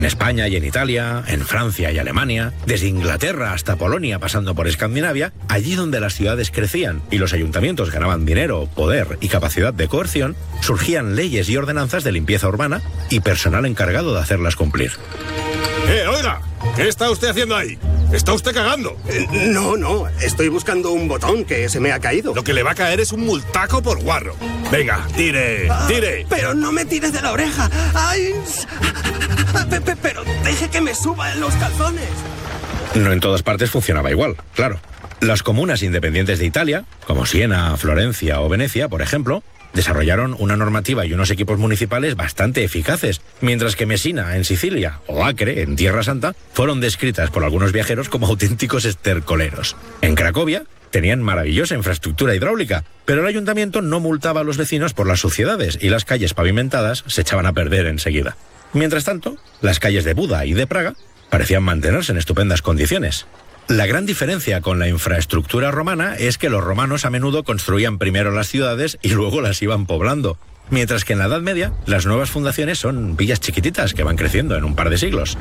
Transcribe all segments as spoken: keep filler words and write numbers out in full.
En España y en Italia, en Francia y Alemania, desde Inglaterra hasta Polonia pasando por Escandinavia, allí donde las ciudades crecían y los ayuntamientos ganaban dinero, poder y capacidad de coerción, surgían leyes y ordenanzas de limpieza urbana y personal encargado de hacerlas cumplir. ¡Eh, oiga! ¿Qué está usted haciendo ahí? ¿Está usted cagando? Eh, no, no, estoy buscando un botón que se me ha caído. Lo que le va a caer es un multaco por guarro. Venga, tire, tire. Ah, pero no me tires de la oreja. ¡Ay! Pero deje que me suba en los calzones. No en todas partes funcionaba igual, claro. Las comunas independientes de Italia, como Siena, Florencia o Venecia, por ejemplo, desarrollaron una normativa y unos equipos municipales bastante eficaces, mientras que Messina, en Sicilia, o Acre, en Tierra Santa, fueron descritas por algunos viajeros como auténticos estercoleros. En Cracovia tenían maravillosa infraestructura hidráulica, pero el ayuntamiento no multaba a los vecinos por las suciedades y las calles pavimentadas se echaban a perder enseguida. Mientras tanto, las calles de Buda y de Praga parecían mantenerse en estupendas condiciones. La gran diferencia con la infraestructura romana es que los romanos a menudo construían primero las ciudades y luego las iban poblando, mientras que en la Edad Media las nuevas fundaciones son villas chiquititas que van creciendo en un par de siglos.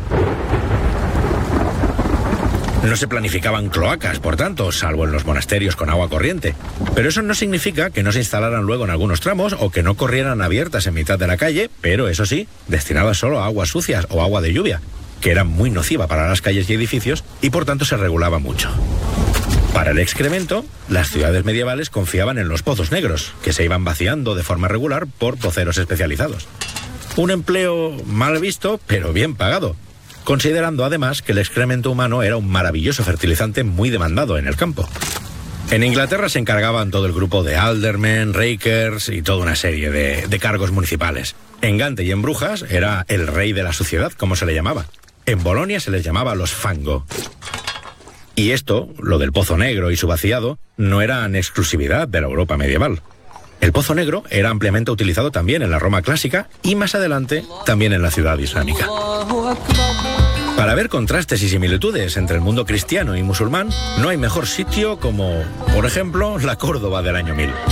No se planificaban cloacas, por tanto, salvo en los monasterios con agua corriente. Pero eso no significa que no se instalaran luego en algunos tramos o que no corrieran abiertas en mitad de la calle, pero eso sí, destinadas solo a aguas sucias o agua de lluvia, que era muy nociva para las calles y edificios y por tanto se regulaba mucho. Para el excremento, las ciudades medievales confiaban en los pozos negros, que se iban vaciando de forma regular por poceros especializados. Un empleo mal visto, pero bien pagado, considerando además que el excremento humano era un maravilloso fertilizante muy demandado en el campo. En Inglaterra se encargaban todo el grupo de aldermen, rakers y toda una serie de, de cargos municipales. En Gante y en Brujas era el rey de la suciedad, como se le llamaba. En Bolonia se les llamaba los fango. Y esto, lo del pozo negro y su vaciado, no eran exclusividad de la Europa medieval. El pozo negro era ampliamente utilizado también en la Roma clásica y más adelante también en la ciudad islámica. Para ver contrastes y similitudes entre el mundo cristiano y musulmán, no hay mejor sitio como, por ejemplo, la Córdoba del año mil.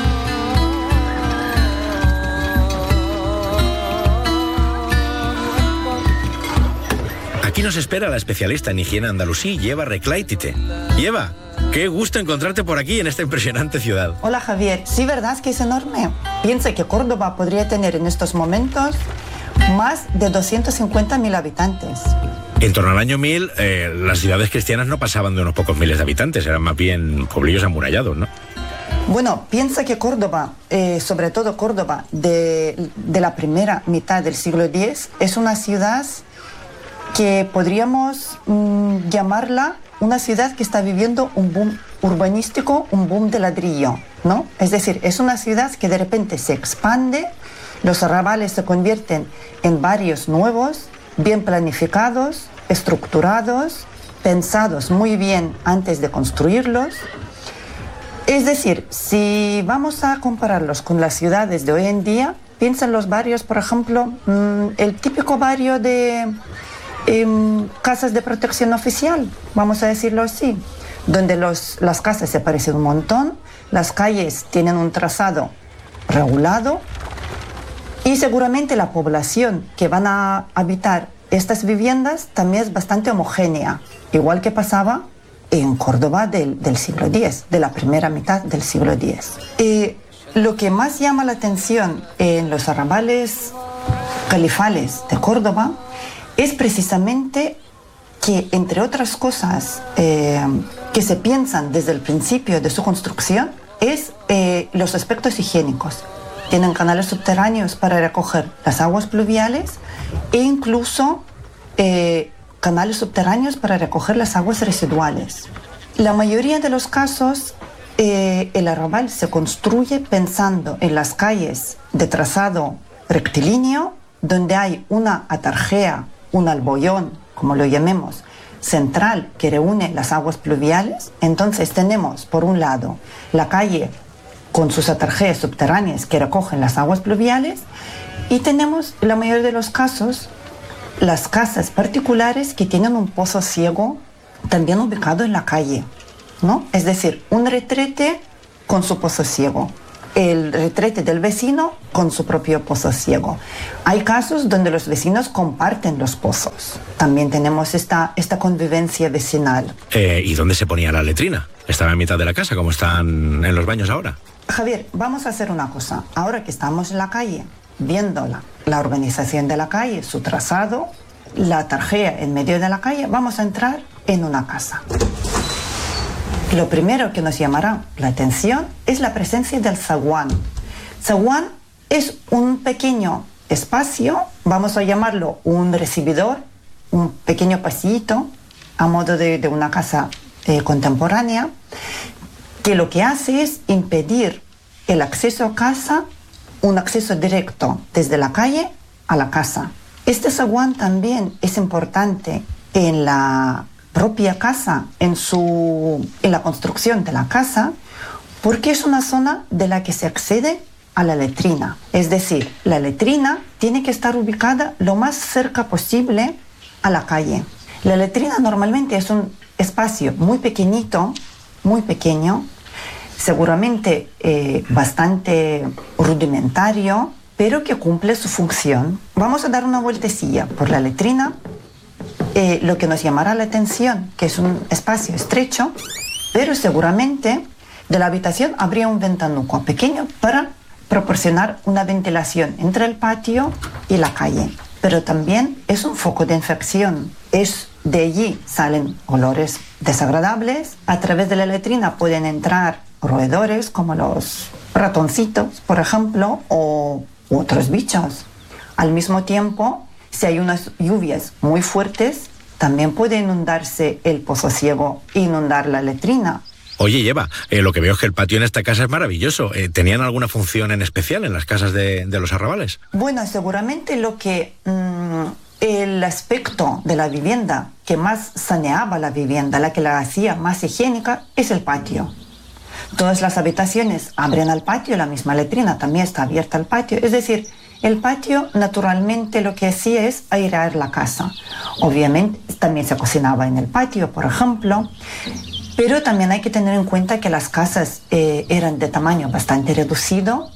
Aquí nos espera la especialista en higiene andalusí, Eva Reclaitite. Eva, qué gusto encontrarte por aquí en esta impresionante ciudad. Hola Javier, sí, verdad es que es enorme. Piensa que Córdoba podría tener en estos momentos más de doscientos cincuenta mil habitantes. En torno al año mil, eh, las ciudades cristianas no pasaban de unos pocos miles de habitantes, eran más bien pueblillos amurallados, ¿no? Bueno, piensa que Córdoba, eh, sobre todo Córdoba, de, de la primera mitad del siglo diez, es una ciudad que podríamos mmm, llamarla una ciudad que está viviendo un boom urbanístico, un boom de ladrillo, ¿no? Es decir, es una ciudad que de repente se expande, los arrabales se convierten en barrios nuevos, bien planificados, estructurados, pensados muy bien antes de construirlos. Es decir, si vamos a compararlos con las ciudades de hoy en día, piensa en los barrios, por ejemplo, mmm, el típico barrio de Eh, casas de protección oficial, vamos a decirlo así, donde los, las casas se parecen un montón, las calles tienen un trazado regulado y seguramente la población que van a habitar estas viviendas también es bastante homogénea, igual que pasaba en Córdoba del, del siglo diez, de la primera mitad del siglo diez. Eh, lo que más llama la atención en los arrabales califales de Córdoba es precisamente que, entre otras cosas eh, que se piensan desde el principio de su construcción, es eh, los aspectos higiénicos. Tienen canales subterráneos para recoger las aguas pluviales e incluso eh, canales subterráneos para recoger las aguas residuales. La mayoría de los casos, eh, el arrabal se construye pensando en las calles de trazado rectilíneo, donde hay una atarjea, un albollón, como lo llamemos, central que reúne las aguas pluviales. Entonces tenemos, por un lado, la calle con sus atarjeas subterráneas que recogen las aguas pluviales y tenemos, en la mayoría de los casos, las casas particulares que tienen un pozo ciego también ubicado en la calle, ¿no? Es decir, un retrete con su pozo ciego. El retrete del vecino con su propio pozo ciego. Hay casos donde los vecinos comparten los pozos. También tenemos esta, esta convivencia vecinal. Eh, ¿Y dónde se ponía la letrina? ¿Estaba en mitad de la casa, como están en los baños ahora? Javier, vamos a hacer una cosa. Ahora que estamos en la calle, viendo la, la organización de la calle, su trazado, la tarjea en medio de la calle, vamos a entrar en una casa. Lo primero que nos llamará la atención es la presencia del zaguán. Zaguán es un pequeño espacio, vamos a llamarlo un recibidor, un pequeño pasillito a modo de, de una casa eh, contemporánea, que lo que hace es impedir el acceso a casa, un acceso directo desde la calle a la casa. Este zaguán también es importante en la propia casa, en, su, en la construcción de la casa, porque es una zona de la que se accede a la letrina. Es decir, la letrina tiene que estar ubicada lo más cerca posible a la calle. La letrina normalmente es un espacio muy pequeñito, muy pequeño, seguramente eh, bastante rudimentario, pero que cumple su función. Vamos a dar una vueltecilla por la letrina, eh, lo que nos llamará la atención, que es un espacio estrecho, pero seguramente de la habitación habría un ventanuco pequeño para proporcionar una ventilación entre el patio y la calle. Pero también es un foco de infección. Es de allí salen olores desagradables. A través de la letrina pueden entrar roedores como los ratoncitos, por ejemplo, o otros bichos. Al mismo tiempo, si hay unas lluvias muy fuertes, también puede inundarse el pozo ciego e inundar la letrina. Oye, Eva, eh, lo que veo es que el patio en esta casa es maravilloso. Eh, ¿Tenían alguna función en especial en las casas de, de los arrabales? Bueno, seguramente lo que... Mmm, el aspecto de la vivienda que más saneaba la vivienda, la que la hacía más higiénica, es el patio. Todas las habitaciones abren al patio, la misma letrina también está abierta al patio. Es decir, el patio naturalmente lo que hacía es airear la casa. Obviamente también se cocinaba en el patio, por ejemplo. Pero también hay que tener en cuenta que las casas eh, eran de tamaño bastante reducido.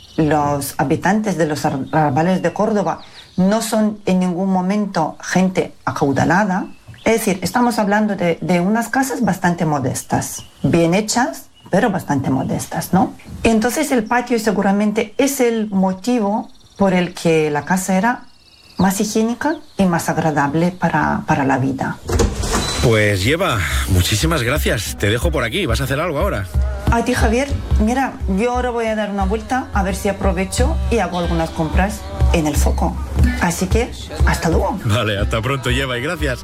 Los habitantes de los arrabales de Córdoba no son en ningún momento gente acaudalada. Es decir, estamos hablando de, de unas casas bastante modestas, bien hechas, pero bastante modestas, ¿no? Entonces el patio seguramente es el motivo por el que la casa era más higiénica y más agradable para, para la vida. Pues Eva, muchísimas gracias. Te dejo por aquí. ¿Vas a hacer algo ahora? A ti, Javier. Mira, yo ahora voy a dar una vuelta a ver si aprovecho y hago algunas compras en el foco. Así que, hasta luego. Vale, hasta pronto, Eva, y gracias.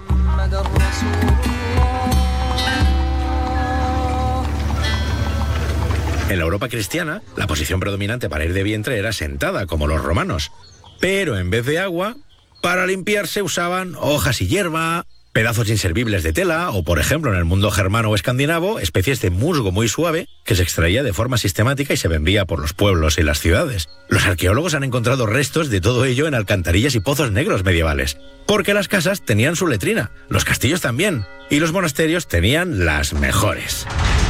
En la Europa cristiana, la posición predominante para ir de vientre era sentada, como los romanos. Pero en vez de agua, para limpiarse usaban hojas y hierba, pedazos inservibles de tela o, por ejemplo, en el mundo germano o escandinavo, especies de musgo muy suave que se extraía de forma sistemática y se vendía por los pueblos y las ciudades. Los arqueólogos han encontrado restos de todo ello en alcantarillas y pozos negros medievales, porque las casas tenían su letrina, los castillos también, y los monasterios tenían las mejores.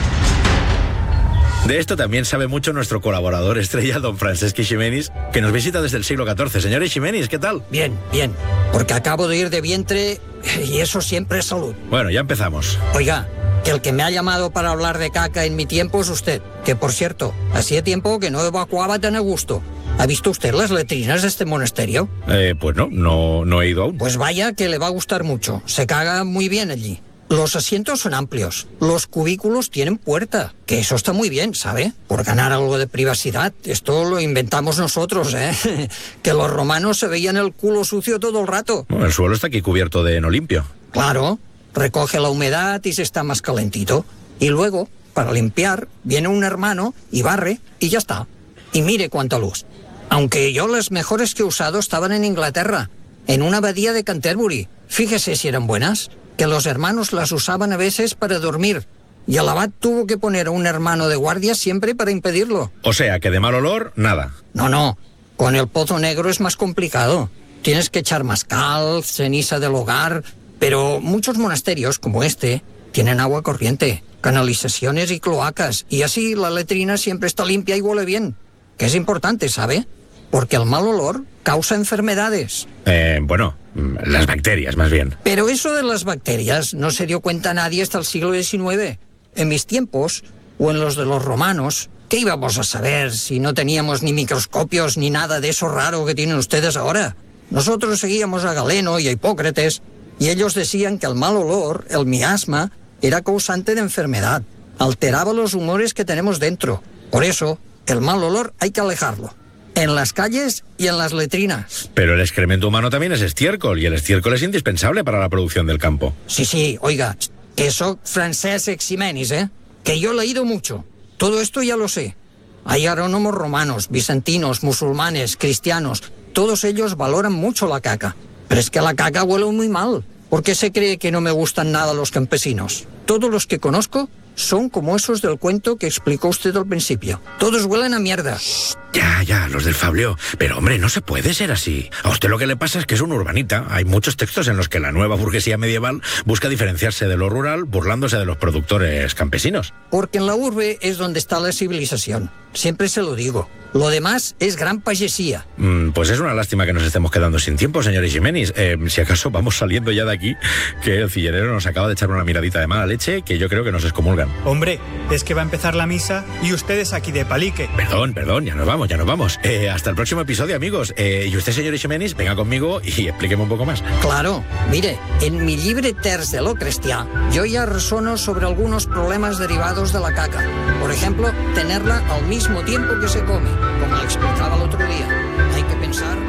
De esto también sabe mucho nuestro colaborador estrella, don Francesc Eiximenis, que nos visita desde el siglo catorce. Señor Eiximenis, ¿qué tal? Bien, bien, porque acabo de ir de vientre y eso siempre es salud. Bueno, ya empezamos. Oiga, que el que me ha llamado para hablar de caca en mi tiempo es usted, que por cierto, hacía tiempo que no evacuaba tan a gusto. ¿Ha visto usted las letrinas de este monasterio? Eh, pues no, no, no he ido aún. Pues vaya que le va a gustar mucho, se caga muy bien allí. Los asientos son amplios, los cubículos tienen puerta, que eso está muy bien, ¿sabe? Por ganar algo de privacidad. Esto lo inventamos nosotros, ¿eh? Que los romanos se veían el culo sucio todo el rato. Bueno, el suelo está aquí cubierto de heno limpio. Claro, recoge la humedad y se está más calentito. Y luego, para limpiar, viene un hermano y barre y ya está. Y mire cuánta luz. Aunque yo las mejores que he usado estaban en Inglaterra, en una abadía de Canterbury. Fíjese si eran buenas. Que los hermanos las usaban a veces para dormir, y el abad tuvo que poner a un hermano de guardia siempre para impedirlo. O sea, que de mal olor, nada. No, no, con el pozo negro es más complicado. Tienes que echar más cal, ceniza del hogar, pero muchos monasterios, como este, tienen agua corriente, canalizaciones y cloacas, y así la letrina siempre está limpia y huele bien, que es importante, ¿sabe? porque el mal olor causa enfermedades. Eh, bueno, las bacterias más bien. Pero eso de las bacterias no se dio cuenta nadie hasta el siglo diecinueve. En mis tiempos, o en los de los romanos, ¿qué íbamos a saber si no teníamos ni microscopios ni nada de eso raro que tienen ustedes ahora? Nosotros seguíamos a Galeno y a Hipócrates, y ellos decían que el mal olor, el miasma, era causante de enfermedad. Alteraba los humores que tenemos dentro. Por eso, el mal olor hay que alejarlo. En las calles y en las letrinas. Pero el excremento humano también es estiércol, y el estiércol es indispensable para la producción del campo. Sí, sí, oiga, eso Francesc Ximenis, ¿eh? Que yo he leído mucho. Todo esto ya lo sé. Hay agrónomos romanos, bizantinos, musulmanes, cristianos. Todos ellos valoran mucho la caca. Pero es que la caca huele muy mal. ¿Por qué se cree que no me gustan nada los campesinos? Todos los que conozco son como esos del cuento que explicó usted al principio. Todos huelen a mierda. Ya, ya, los del Fablió. Pero, hombre, no se puede ser así. A usted lo que le pasa es que es un urbanita. Hay muchos textos en los que la nueva burguesía medieval busca diferenciarse de lo rural burlándose de los productores campesinos. Porque en la urbe es donde está la civilización. Siempre se lo digo. Lo demás es gran pajesía. Mm, pues es una lástima que nos estemos quedando sin tiempo, señor Ximenis. Eh, si acaso vamos saliendo ya de aquí, que el cillerero nos acaba de echar una miradita de mala leche que yo creo que nos excomulgan. Hombre, es que va a empezar la misa y ustedes aquí de palique. Perdón, perdón, ya nos vamos, ya nos vamos. Eh, hasta el próximo episodio, amigos. Eh, y usted, señor Ximenis, venga conmigo y explíqueme un poco más. Claro, mire, en mi llibre Terç de lo cristià, yo ya resono sobre algunos problemas derivados de la caca. Por ejemplo, tenerla al mismo tiempo que se come, como le explicaba el otro día. Hay que pensar